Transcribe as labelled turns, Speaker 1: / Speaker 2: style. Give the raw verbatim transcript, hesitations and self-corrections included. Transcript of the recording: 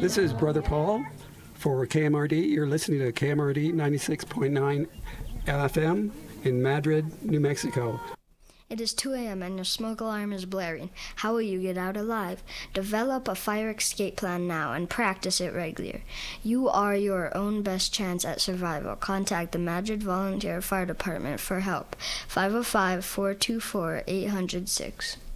Speaker 1: This is Brother Paul for K M R D. You're listening to K M R D ninety-six point nine F M in Madrid, New Mexico.
Speaker 2: It is two a.m. and your smoke alarm is blaring. How will you get out alive? Develop a fire escape plan now and practice it regular. You are your own best chance at survival. Contact the Madrid Volunteer Fire Department for help. five oh five, four two four, eight oh six.